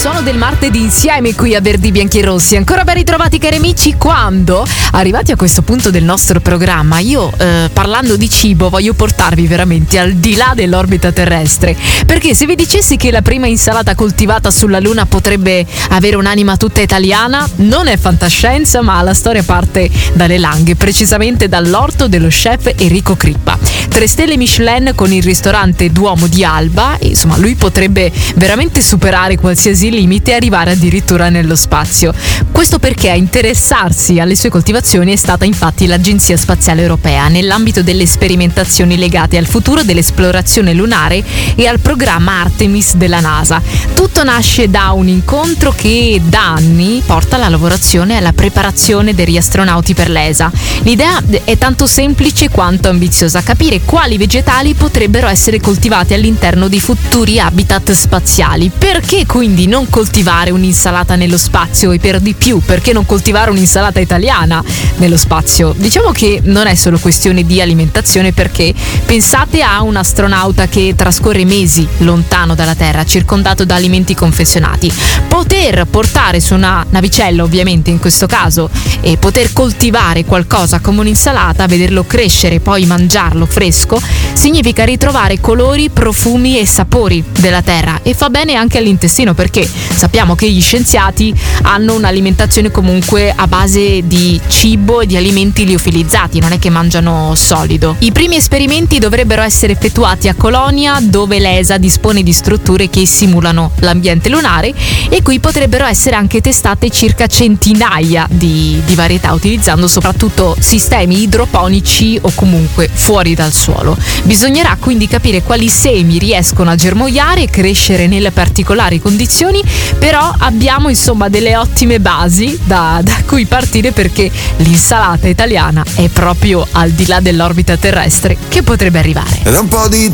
suono del martedì insieme qui a Verdi Bianchi e Rossi. Ancora ben ritrovati cari amici, quando arrivati a questo punto del nostro programma io parlando di cibo voglio portarvi veramente al di là dell'orbita terrestre, perché se vi dicessi che la prima insalata coltivata sulla Luna potrebbe avere un'anima tutta italiana, non è fantascienza, ma la storia parte dalle Langhe, precisamente dall'orto dello chef Enrico Crippa. 3 stelle Michelin con il ristorante Duomo di Alba, insomma lui potrebbe veramente superare qualsiasi limite e arrivare addirittura nello spazio. Questo perché a interessarsi alle sue coltivazioni è stata infatti l'Agenzia Spaziale Europea nell'ambito delle sperimentazioni legate al futuro dell'esplorazione lunare e al programma Artemis della NASA. Tutto nasce da un incontro che da anni porta alla lavorazione e alla preparazione degli astronauti per l'ESA. L'idea è tanto semplice quanto ambiziosa: capire quali vegetali potrebbero essere coltivati all'interno di futuri habitat spaziali. Perché quindi non coltivare un'insalata nello spazio, e per di più perché non coltivare un'insalata italiana nello spazio? Diciamo che non è solo questione di alimentazione, perché pensate a un astronauta che trascorre mesi lontano dalla Terra, circondato da alimenti confezionati. Poter portare su una navicella, ovviamente in questo caso, e poter coltivare qualcosa come un'insalata, vederlo crescere e poi mangiarlo fresco, significa ritrovare colori, profumi e sapori della terra, e fa bene anche all'intestino, perché sappiamo che gli scienziati hanno un'alimentazione comunque a base di cibo e di alimenti liofilizzati, non è che mangiano solido. I primi esperimenti dovrebbero essere effettuati a Colonia, dove l'ESA dispone di strutture che simulano l'ambiente lunare, e qui potrebbero essere anche testate circa centinaia di varietà, utilizzando soprattutto sistemi idroponici o comunque fuori dal suolo. Bisognerà quindi capire quali semi riescono a germogliare e crescere nelle particolari condizioni, però abbiamo insomma delle ottime basi da cui partire, perché l'insalata italiana è proprio al di là dell'orbita terrestre che potrebbe arrivare. Ed è un po' di